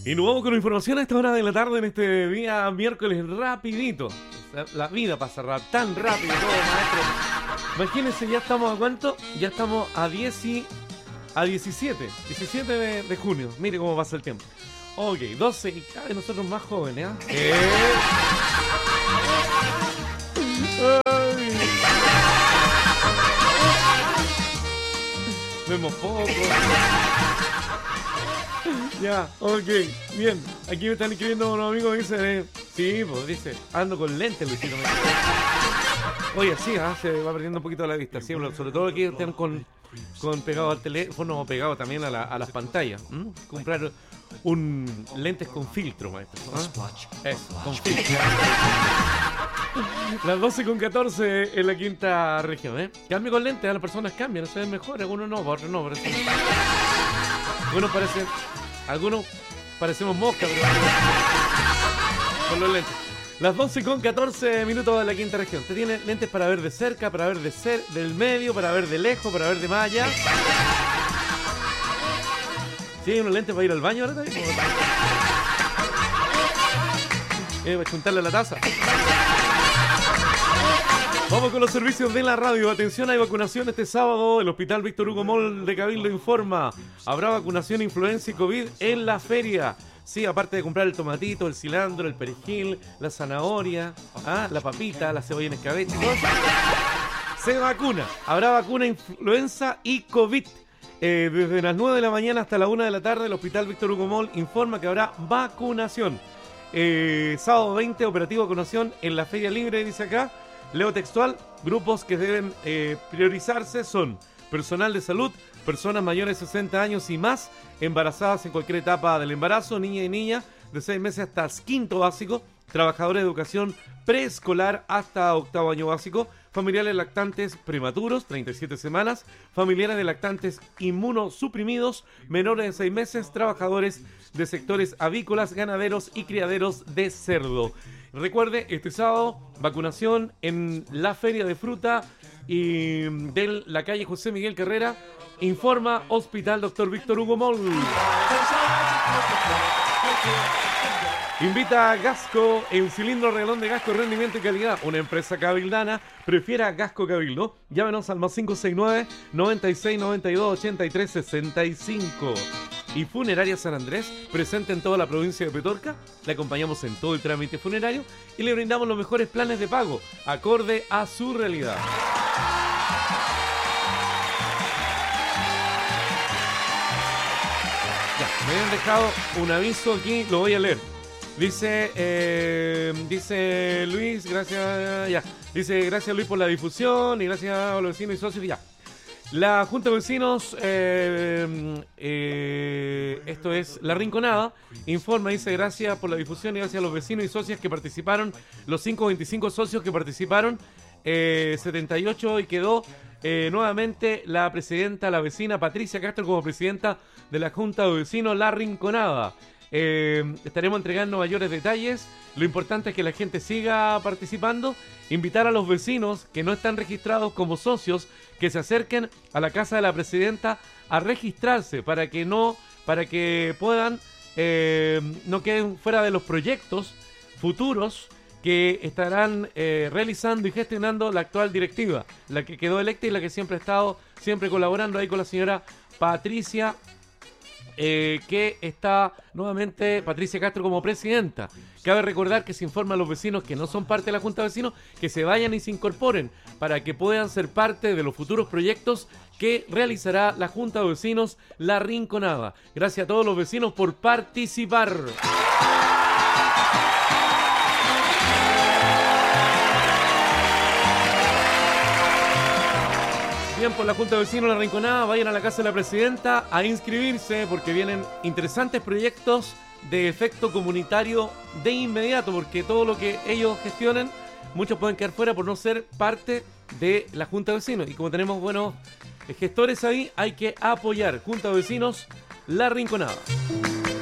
Y nos vamos con información a esta hora de la tarde en este día miércoles rapidito. La vida pasa tan rápido todo, maestro. Imagínense, ya estamos a cuánto? Ya estamos a 17 de junio. Mire cómo pasa el tiempo. Ok, 12 y cada vez nosotros más jóvenes, ¿eh? Vemos poco. Ya, ok, bien. Aquí me están escribiendo unos amigos que dicen, sí, pues dice, ando con lentes, Luisito. Oye, sí, se va perdiendo un poquito la vista, sí, sobre todo aquí están con pegado al teléfono o pegado también a las pantallas. Comprar un lentes con filtro, maestro. Eso, con filtro. Las 12:14 en la quinta región, ¿eh? Cambio con lentes, las personas cambian, se ven mejor, algunos no, otros no, pero sí. Algunos parecemos moscas, pero con los lentes. Las 12:14 minutos de la quinta región. Usted tiene lentes para ver de cerca, para ver del medio, para ver de lejos, para ver de más allá. ¿Sí hay unos lentes para ir al baño ahora también? Para juntarle la taza. Vamos con los servicios de la radio. Atención, hay vacunación este sábado. El Hospital Víctor Hugo Moll de Cabildo informa. Habrá vacunación influenza y COVID en la feria. Sí, aparte de comprar el tomatito, el cilantro, el perejil, la zanahoria, la papita, la cebolla en escabeche, se vacuna. Habrá vacuna influenza y COVID. Desde las 9 de la mañana hasta la 1 de la tarde, el Hospital Víctor Hugo Moll informa que habrá vacunación. Sábado 20, operativo vacunación en la Feria Libre, dice acá. Leo textual, grupos que deben priorizarse son personal de salud, personas mayores de 60 años y más, embarazadas en cualquier etapa del embarazo, niña y niña de 6 meses hasta quinto básico, trabajadores de educación preescolar hasta octavo año básico, familiares lactantes prematuros, 37 semanas, familiares de lactantes inmunosuprimidos, menores de 6 meses, trabajadores de sectores avícolas, ganaderos y criaderos de cerdo. Recuerde, este sábado, vacunación en la Feria de Fruta y de la calle José Miguel Carrera, informa Hospital Dr. Víctor Hugo Moll. Invita a Gasco en cilindro regalón de Gasco, rendimiento y calidad. Una empresa cabildana, prefiera Gasco Cabildo. Llámenos al +569 96 92 83 65. Y Funeraria San Andrés, presente en toda la provincia de Petorca. Le acompañamos en todo el trámite funerario y le brindamos los mejores planes de pago, acorde a su realidad. Ya, me habían dejado un aviso aquí, lo voy a leer. Dice Luis, gracias, ya. Dice, gracias Luis por la difusión y gracias a los vecinos y socios, ya. La Junta de Vecinos, esto es La Rinconada, informa, dice, gracias por la difusión y gracias a los vecinos y socios que participaron, los 525 socios que participaron, 78 y quedó nuevamente la presidenta, la vecina Patricia Castro como presidenta de la Junta de Vecinos La Rinconada. Estaremos entregando mayores detalles. Lo importante es que la gente siga participando. Invitar a los vecinos que no están registrados como socios que se acerquen a la casa de la presidenta a registrarse para que puedan no queden fuera de los proyectos futuros que estarán realizando y gestionando la actual directiva, la que quedó electa y la que siempre ha estado colaborando ahí con la señora Patricia, que está nuevamente Patricia Castro como presidenta. Cabe recordar que se informa a los vecinos que no son parte de la Junta de Vecinos que se vayan y se incorporen para que puedan ser parte de los futuros proyectos que realizará la Junta de Vecinos La Rinconada. Gracias a todos los vecinos por participar. Bien, por la Junta de Vecinos La Rinconada, vayan a la casa de la presidenta a inscribirse porque vienen interesantes proyectos de efecto comunitario de inmediato, porque todo lo que ellos gestionen, muchos pueden quedar fuera por no ser parte de la Junta de Vecinos. Y como tenemos buenos gestores ahí, hay que apoyar. Junta de Vecinos La Rinconada.